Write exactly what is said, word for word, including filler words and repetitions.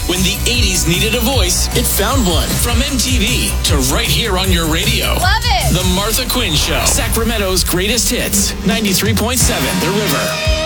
When the eighties needed a voice, it found one. From M T V to right here on your radio. Love it. The Martha Quinn Show. Sacramento's greatest hits. ninety-three point seven The River.